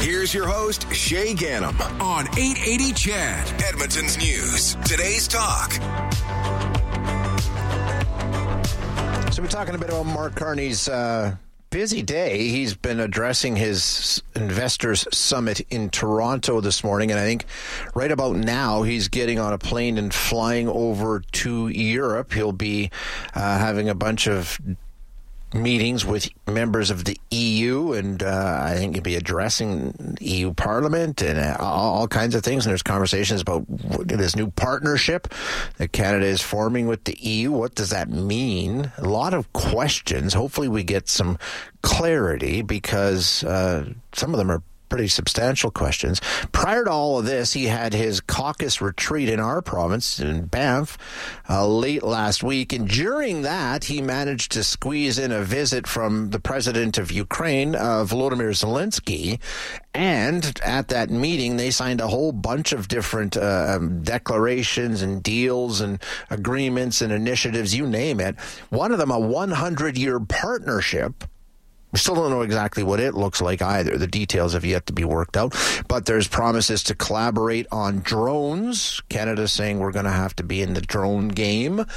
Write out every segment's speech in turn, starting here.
Here's your host, Shay Gannam, on 880 CHED, Edmonton's News. Today's Talk. So we're talking a bit about Mark Carney's busy day. He's been addressing his investors summit in Toronto this morning, and I think right about now he's getting on a plane and flying over to Europe. He'll be having a bunch of meetings with members of the EU, and I think he'll be addressing EU Parliament and all kinds of things. And there's conversations about this new partnership that Canada is forming with the EU. What does that mean? A lot of questions. Hopefully we get some clarity, because some of them are pretty substantial questions. Prior to all of this, he had his caucus retreat in our province, in Banff, late last week. And during that, he managed to squeeze in a visit from the president of Ukraine, Volodymyr Zelensky. And at that meeting, they signed a whole bunch of different declarations and deals and agreements and initiatives, you name it. One of them, a 100-year partnership. We still don't know exactly what it looks like either. The details have yet to be worked out. But there's promises to collaborate on drones. Canada's saying we're going to have to be in the drone game.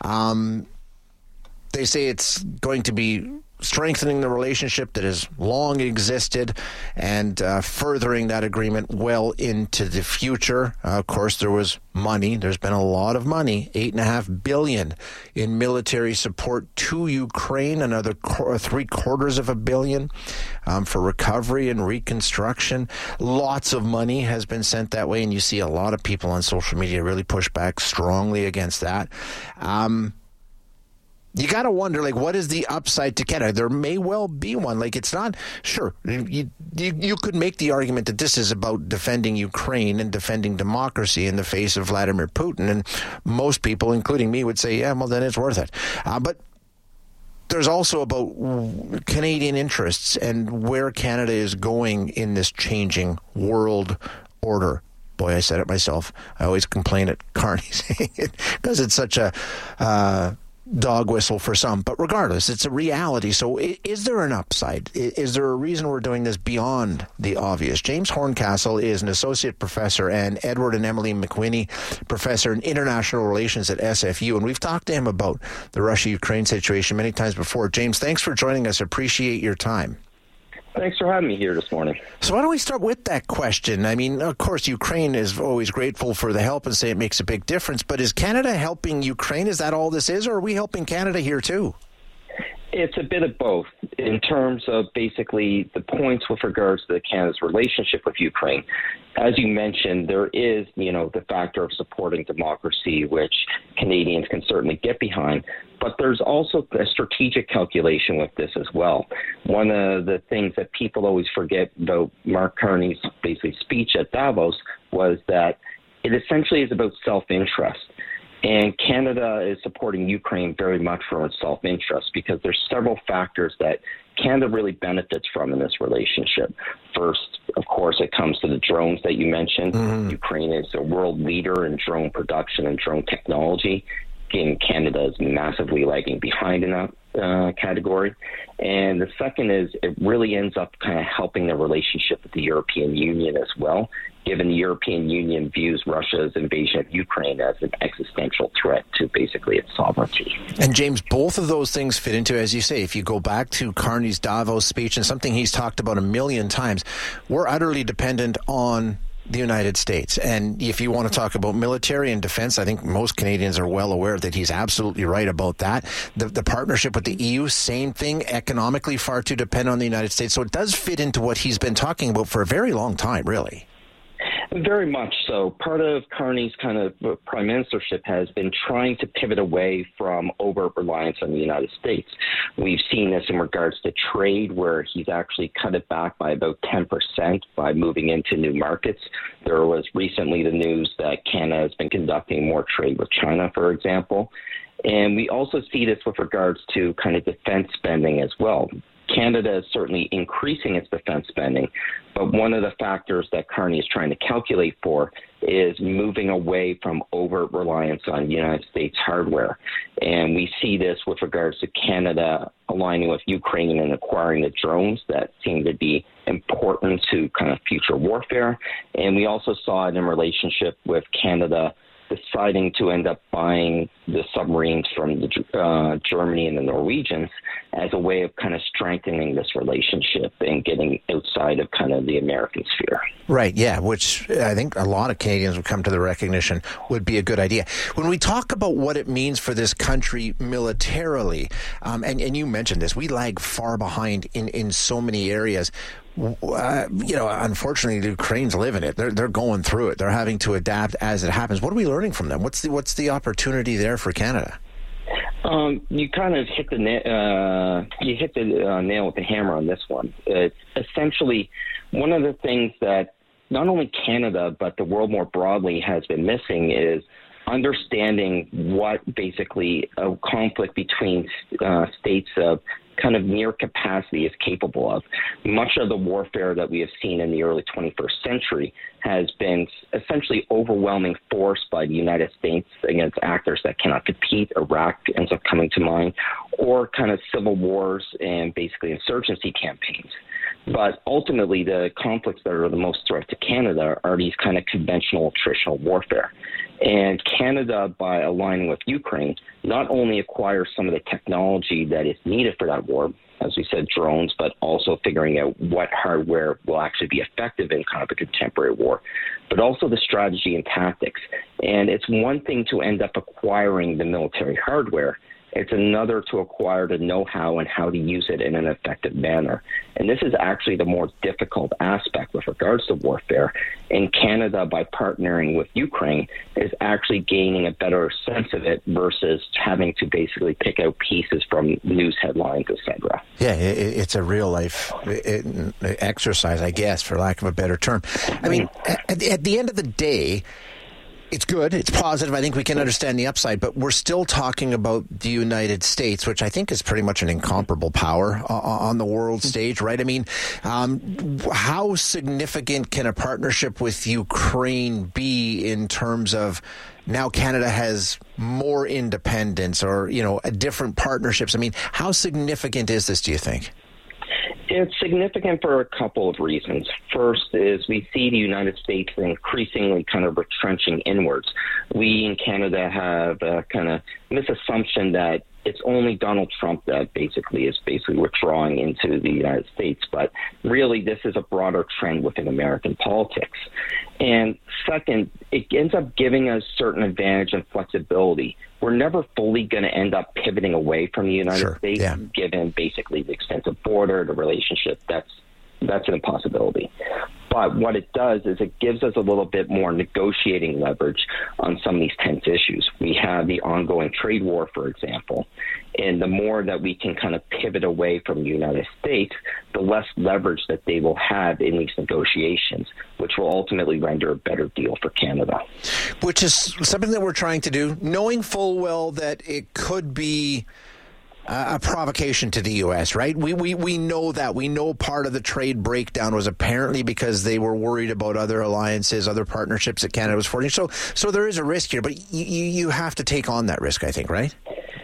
They say it's going to be strengthening the relationship that has long existed and furthering that agreement well into the future. Of course, there was money. There's been a lot of money, $8.5 billion in military support to Ukraine, another $750 million for recovery and reconstruction. Lots of money has been sent that way, and you see a lot of people on social media really push back strongly against that. You got to wonder, what is the upside to Canada? There may well be one. It's not, sure, you could make the argument that this is about defending Ukraine and defending democracy in the face of Vladimir Putin. And most people, including me, would say, yeah, well, then it's worth it. But there's also about Canadian interests and where Canada is going in this changing world order. Boy, I said it myself. I always complain at Carney saying it because it's such a dog whistle for some, but regardless, it's a reality. So is there an upside? Is there a reason we're doing this beyond the obvious? James Horncastle is an associate professor and Edward and Emily McWhinney professor in international relations at SFU, and we've talked to him about the Russia-Ukraine situation many times before. James, thanks for joining us. Appreciate your time. Thanks for having me here this morning. So why don't we start with that question? I mean, of course, Ukraine is always grateful for the help and say it makes a big difference. But is Canada helping Ukraine? Is that all this is? Or are we helping Canada here too? It's a bit of both in terms of basically the points with regards to Canada's relationship with Ukraine. As you mentioned, there is, the factor of supporting democracy, which Canadians can certainly get behind. But there's also a strategic calculation with this as well. One of the things that people always forget about Mark Carney's basically speech at Davos was that it essentially is about self-interest. And Canada is supporting Ukraine very much for its self-interest because there's several factors that Canada really benefits from in this relationship. First, of course, it comes to the drones that you mentioned. Mm-hmm. Ukraine is a world leader in drone production and drone technology. Again, Canada is massively lagging behind in that category. And the second is it really ends up kind of helping the relationship with the European Union as well, given the European Union views Russia's invasion of Ukraine as an existential threat to basically its sovereignty. And James, both of those things fit into, as you say, if you go back to Carney's Davos speech and something he's talked about a million times, we're utterly dependent on the United States. And if you want to talk about military and defense, I think most Canadians are well aware that he's absolutely right about that. The partnership with the EU, same thing, economically far too dependent on the United States. So it does fit into what he's been talking about for a very long time, really. Very much so. Part of Carney's kind of prime ministership has been trying to pivot away from over-reliance on the United States. We've seen this in regards to trade, where he's actually cut it back by about 10% by moving into new markets. There was recently the news that Canada has been conducting more trade with China, for example. And we also see this with regards to kind of defense spending as well. Canada is certainly increasing its defense spending, but one of the factors that Carney is trying to calculate for is moving away from over-reliance on United States hardware. And we see this with regards to Canada aligning with Ukraine and acquiring the drones that seem to be important important to kind of future warfare. And we also saw it in relationship with Canada deciding to end up buying the submarines from the Germany and the Norwegians as a way of kind of strengthening this relationship and getting outside of kind of the American sphere. Right, yeah, which I think a lot of Canadians would come to the recognition would be a good idea. When we talk about what it means for this country militarily, and you mentioned this, we lag far behind in so many areas. Unfortunately, the Ukrainians live in it. They're going through it. They're having to adapt as it happens. What are we learning from them? What's the opportunity there for Canada? You kind of hit the nail with the hammer on this one. It's essentially one of the things that not only Canada but the world more broadly has been missing is understanding what basically a conflict between states of kind of near capacity is capable of. Much of the warfare that we have seen in the early 21st century has been essentially overwhelming force by the United States against actors that cannot compete. Iraq ends up coming to mind, or kind of civil wars and basically insurgency campaigns. But ultimately, the conflicts that are the most threat to Canada are these kind of conventional attritional warfare. And Canada, by aligning with Ukraine, not only acquires some of the technology that is needed for that war, as we said, drones, but also figuring out what hardware will actually be effective in kind of a contemporary war, but also the strategy and tactics. And it's one thing to end up acquiring the military hardware. It's another to acquire the know-how and how to use it in an effective manner. And this is actually the more difficult aspect with regards to warfare. And Canada, by partnering with Ukraine, is actually gaining a better sense of it versus having to basically pick out pieces from news headlines, etc. Yeah, it's a real-life exercise, I guess, for lack of a better term. I mean, at the end of the day, it's good. It's positive. I think we can understand the upside, but we're still talking about the United States, which I think is pretty much an incomparable power on the world stage, right? I mean, how significant can a partnership with Ukraine be in terms of now Canada has more independence or, different partnerships? I mean, how significant is this, do you think? It's significant for a couple of reasons. First is we see the United States increasingly kind of retrenching inwards. We in Canada have a kind of misassumption that it's only Donald Trump that is withdrawing into the United States. But really, this is a broader trend within American politics. And second, it ends up giving us certain advantage and flexibility. We're never fully going to end up pivoting away from the United States, given basically the extensive border, the relationship. That's an impossibility. But what it does is it gives us a little bit more negotiating leverage on some of these tense issues. We have the ongoing trade war, for example, and the more that we can kind of pivot away from the United States, the less leverage that they will have in these negotiations, which will ultimately render a better deal for Canada. Which is something that we're trying to do, knowing full well that it could be a provocation to the U.S., right? We know that. We know part of the trade breakdown was apparently because they were worried about other alliances, other partnerships that Canada was forging. So there is a risk here, but you have to take on that risk, I think, right?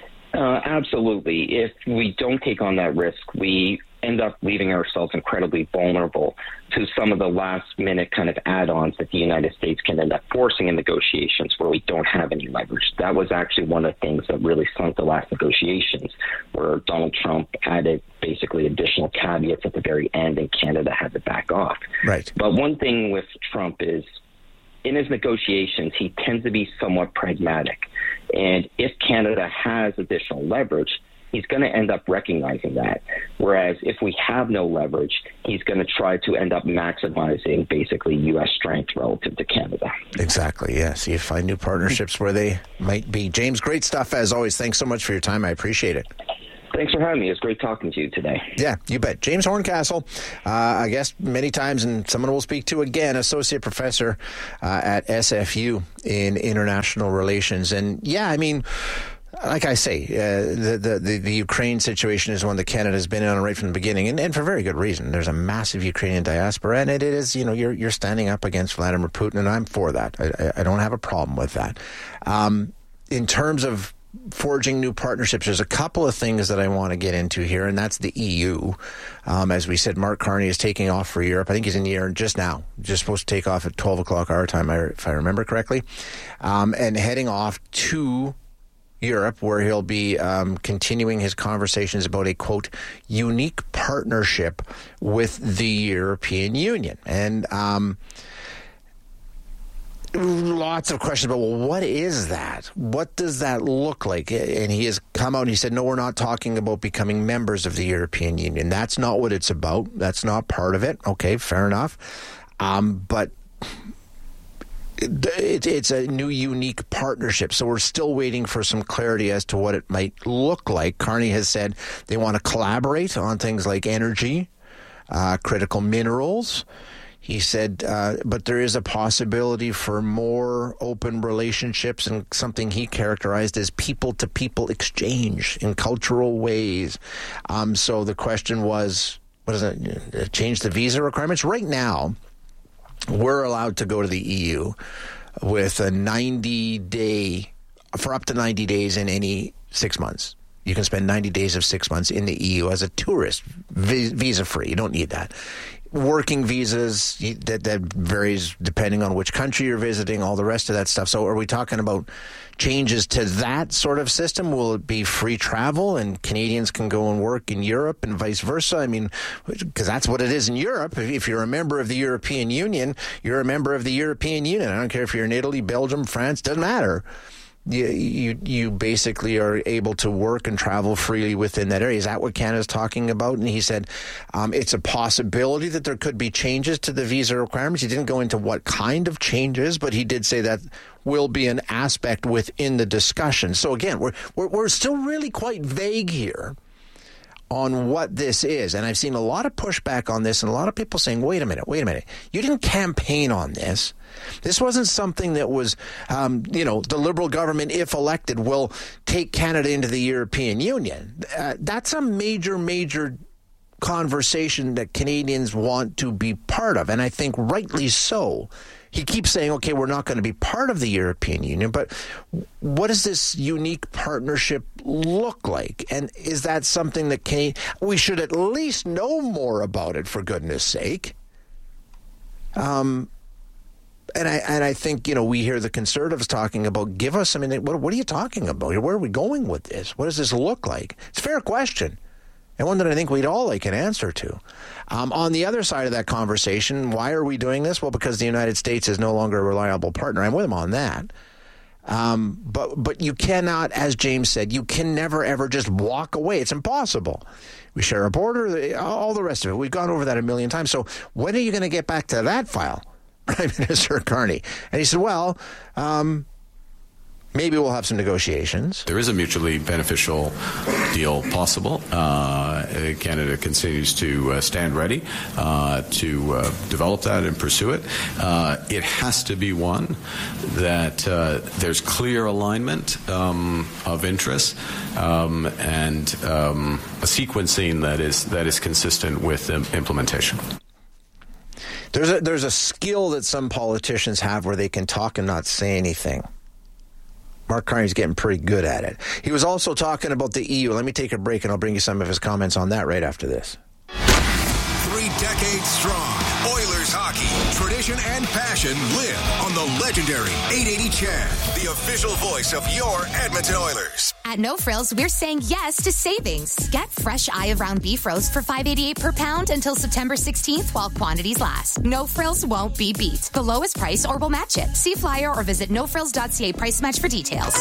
Absolutely. If we don't take on that risk, we end up leaving ourselves incredibly vulnerable to some of the last-minute kind of add-ons that the United States can end up forcing in negotiations where we don't have any leverage. That was actually one of the things that really sunk the last negotiations, where Donald Trump added basically additional caveats at the very end and Canada had to back off. Right. But one thing with Trump is, in his negotiations, he tends to be somewhat pragmatic. And if Canada has additional leverage, he's going to end up recognizing that. Whereas if we have no leverage, he's going to try to end up maximizing basically U.S. strength relative to Canada. Exactly, yes. You find new partnerships where they might be. James, great stuff as always. Thanks so much for your time. I appreciate it. Thanks for having me. It's great talking to you today. Yeah, you bet. James Horncastle, I guess many times, and someone we'll speak to again, associate professor at SFU in international relations. And yeah, I mean, like I say, the Ukraine situation is one that Canada's been on right from the beginning, and for very good reason. There's a massive Ukrainian diaspora, and it is, you're standing up against Vladimir Putin, and I'm for that. I don't have a problem with that. In terms of forging new partnerships. There's a couple of things that I want to get into here, and that's the EU. As we said, Mark Carney is taking off for Europe. I think he's in the air just now. Just supposed to take off at 12 o'clock our time, if I remember correctly, and heading off to Europe, where he'll be continuing his conversations about a, quote, unique partnership with the European Union. And lots of questions about, well, what is that? What does that look like? And he has come out and he said, no, we're not talking about becoming members of the European Union. That's not what it's about. That's not part of it. Okay, fair enough. But it's a new, unique partnership. So we're still waiting for some clarity as to what it might look like. Carney has said they want to collaborate on things like energy, critical minerals. He said, but there is a possibility for more open relationships and something he characterized as people-to-people exchange in cultural ways. So the question was, what is it, change the visa requirements? Right now, we're allowed to go to the EU with a 90-day, for up to 90 days in any 6 months. You can spend 90 days of 6 months in the EU as a tourist, visa-free. You don't need that. Working visas, that varies depending on which country you're visiting, all the rest of that stuff. So are we talking about changes to that sort of system? Will it be free travel and Canadians can go and work in Europe and vice versa? I mean, because that's what it is in Europe. If you're a member of the European Union, you're a member of the European Union. I don't care if you're in Italy, Belgium, France, doesn't matter. You basically are able to work and travel freely within that area. Is that what Canada's talking about? And he said it's a possibility that there could be changes to the visa requirements. He didn't go into what kind of changes, but he did say that will be an aspect within the discussion. So again, we're still really quite vague here on what this is. And I've seen a lot of pushback on this and a lot of people saying, wait a minute. You didn't campaign on this. This wasn't something that was, the Liberal government, if elected, will take Canada into the European Union. That's a major conversation that Canadians want to be part of. And I think rightly so. He keeps saying, okay, we're not going to be part of the European Union, but what does this unique partnership look like? And is that something that we should at least know more about it, for goodness sake? And I think, we hear the Conservatives talking about, give us, what are you talking about here? Where are we going with this? What does this look like? It's a fair question, and one that I think we'd all like an answer to. On the other side of that conversation, why are we doing this? Well, because the United States is no longer a reliable partner. I'm with him on that. But you cannot, as James said, you can never, ever just walk away. It's impossible. We share a border, all the rest of it. We've gone over that a million times. So when are you going to get back to that file, Prime Minister Carney? And he said, well, maybe we'll have some negotiations. There is a mutually beneficial deal possible. Canada continues to stand ready to develop that and pursue it. It has to be one that there's clear alignment of interests and a sequencing that is consistent with implementation. There's a skill that some politicians have where they can talk and not say anything. Mark Carney's getting pretty good at it. He was also talking about the EU. Let me take a break, and I'll bring you some of his comments on that right after this. 3 decades strong, Oilers hockey, tradition and passion live on the legendary 880 CHED, the official voice of your Edmonton Oilers. At No Frills, we're saying yes to savings. Get fresh eye of round beef roast for $5.88 per pound until September 16th while quantities last. No Frills won't be beat. The lowest price or we'll match it. See flyer or visit nofrills.ca price match for details.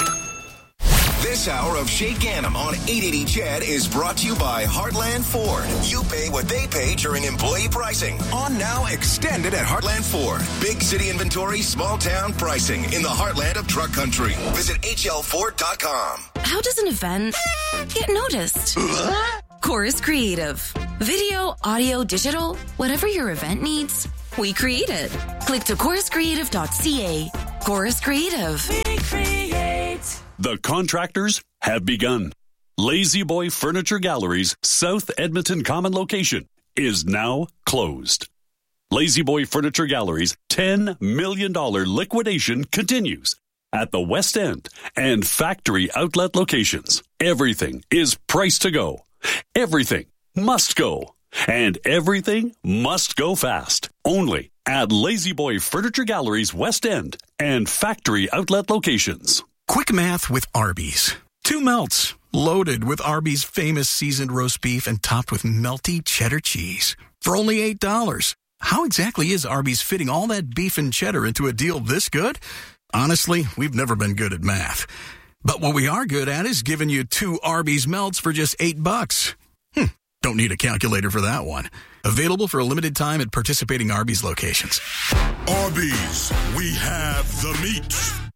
This hour of Shay Ganem on 880 CHED is brought to you by Heartland Ford. You pay what they pay during employee pricing. On now, extended at Heartland Ford. Big city inventory, small town pricing in the heartland of truck country. Visit hlford.com. How does an event get noticed? Chorus Creative. Video, audio, digital, whatever your event needs, we create it. Click to choruscreative.ca. Chorus Creative. We create. The contractors have begun. Lazy Boy Furniture Gallery's South Edmonton Common location is now closed. Lazy Boy Furniture Gallery's $10 million liquidation continues. at the West End and factory outlet locations. Everything is priced to go. Everything must go. And everything must go fast. Only at Lazy Boy Furniture Galleries West End and factory outlet locations. Quick math with Arby's. 2 melts, loaded with Arby's famous seasoned roast beef and topped with melty cheddar cheese. For only $8. How exactly is Arby's fitting all that beef and cheddar into a deal this good? Honestly, we've never been good at math. But what we are good at is giving you 2 Arby's melts for just $8. Don't need a calculator for that one. Available for a limited time at participating Arby's locations. Arby's, we have the meat.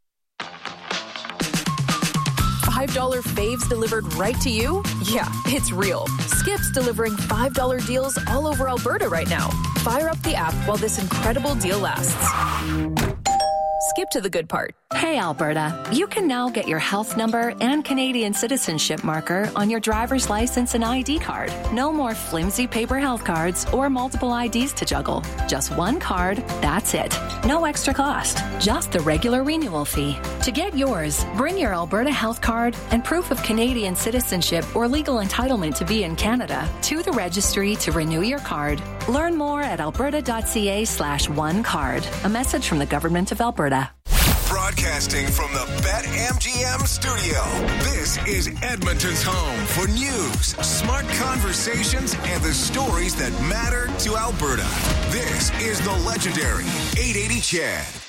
$5 faves delivered right to you? Yeah, it's real. Skip's delivering $5 deals all over Alberta right now. Fire up the app while this incredible deal lasts. Skip to the good part. Hey, Alberta, you can now get your health number and Canadian citizenship marker on your driver's license and ID card. No more flimsy paper health cards or multiple IDs to juggle. Just one card, that's it. No extra cost, just the regular renewal fee. To get yours, bring your Alberta health card and proof of Canadian citizenship or legal entitlement to be in Canada to the registry to renew your card. Learn more at alberta.ca/onecard. A message from the Government of Alberta. Broadcasting from the BetMGM studio, this is Edmonton's home for news, smart conversations, and the stories that matter to Alberta. This is the legendary 880 CHED.